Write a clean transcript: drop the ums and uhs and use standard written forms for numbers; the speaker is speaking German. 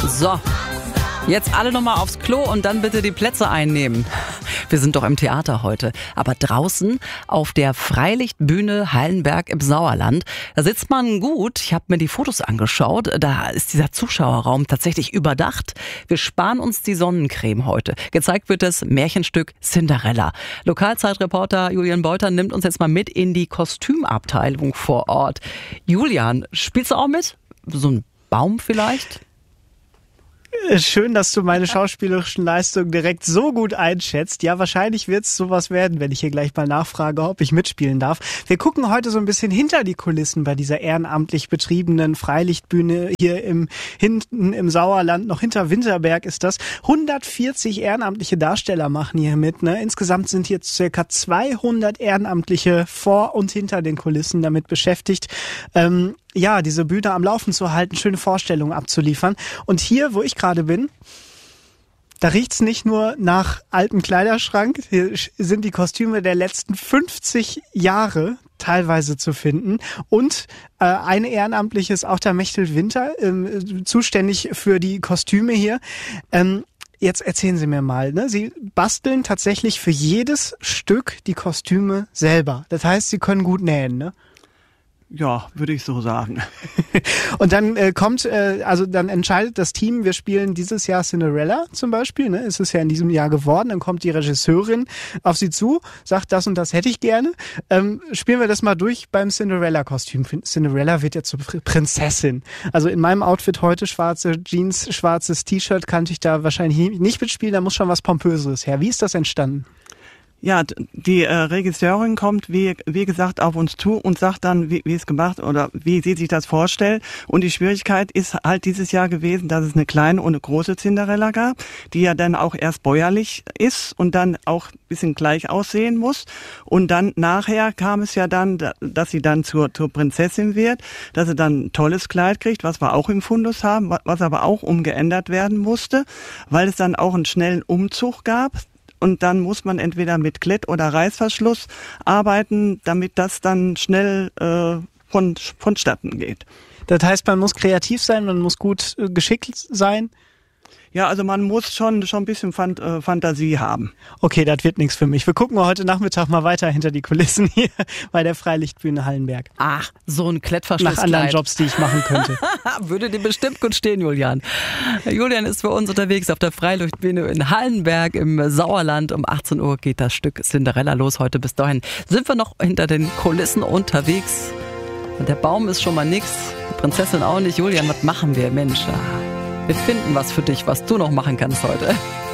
So, jetzt alle nochmal aufs Klo und dann bitte die Plätze einnehmen. Wir sind doch im Theater heute, aber draußen auf der Freilichtbühne Hallenberg im Sauerland. Da sitzt man gut. Ich habe mir die Fotos angeschaut. Da ist dieser Zuschauerraum tatsächlich überdacht. Wir sparen uns die Sonnencreme heute. Gezeigt wird das Märchenstück Cinderella. Lokalzeitreporter Julian Beuter nimmt uns jetzt mal mit in die Kostümabteilung vor Ort. Julian, spielst du auch mit? So ein Baum vielleicht? Schön, dass du meine schauspielerischen Leistungen direkt so gut einschätzt. Ja, wahrscheinlich wird es sowas werden, wenn ich hier gleich mal nachfrage, ob ich mitspielen darf. Wir gucken heute so ein bisschen hinter die Kulissen bei dieser ehrenamtlich betriebenen Freilichtbühne hier hinten im Sauerland, noch hinter Winterberg ist das. 140 ehrenamtliche Darsteller machen hier mit. Ne? Insgesamt sind hier circa 200 Ehrenamtliche vor und hinter den Kulissen damit beschäftigt, diese Bühne am Laufen zu halten, schöne Vorstellungen abzuliefern. Und hier, wo ich gerade bin, da riecht's nicht nur nach altem Kleiderschrank, hier sind die Kostüme der letzten 50 Jahre teilweise zu finden. Und eine Ehrenamtliche ist auch der Mechthild Winter, zuständig für die Kostüme hier. Jetzt erzählen Sie mir mal, ne? Sie basteln tatsächlich für jedes Stück die Kostüme selber. Das heißt, Sie können gut nähen, ne? Ja, würde ich so sagen. Und dann dann entscheidet das Team, wir spielen dieses Jahr Cinderella zum Beispiel, ne? Ist es ja in diesem Jahr geworden, dann kommt die Regisseurin auf sie zu, sagt, das und das hätte ich gerne. Spielen wir das mal durch beim Cinderella-Kostüm. Cinderella wird ja zur Prinzessin. Also in meinem Outfit heute, schwarze Jeans, schwarzes T-Shirt, kann ich da wahrscheinlich nicht mitspielen, da muss schon was Pompöseres her. Wie ist das entstanden? Ja, die Regisseurin kommt, wie gesagt, auf uns zu und sagt dann, wie es gemacht oder wie sie sich das vorstellt. Und die Schwierigkeit ist halt dieses Jahr gewesen, dass es eine kleine und eine große Cinderella gab, die ja dann auch erst bäuerlich ist und dann auch ein bisschen gleich aussehen muss. Und dann nachher kam es ja dann, dass sie dann zur Prinzessin wird, dass sie dann ein tolles Kleid kriegt, was wir auch im Fundus haben, was aber auch umgeändert werden musste, weil es dann auch einen schnellen Umzug gab. Und dann muss man entweder mit Klett- oder Reißverschluss arbeiten, damit das dann schnell vonstatten geht. Das heißt, man muss kreativ sein, man muss gut geschickt sein? Ja, also man muss schon ein bisschen Fantasie haben. Okay, das wird nichts für mich. Wir gucken heute Nachmittag mal weiter hinter die Kulissen hier bei der Freilichtbühne Hallenberg. Ach, so ein Klettverschlusskleid. Nach anderen Jobs, die ich machen könnte. Würde dir bestimmt gut stehen, Julian. Julian ist für uns unterwegs auf der Freilichtbühne in Hallenberg im Sauerland. Um 18 Uhr geht das Stück Cinderella los. Heute bis dahin sind wir noch hinter den Kulissen unterwegs. Und der Baum ist schon mal nix, die Prinzessin auch nicht. Julian, was machen wir, Mensch? Wir finden was für dich, was du noch machen kannst heute.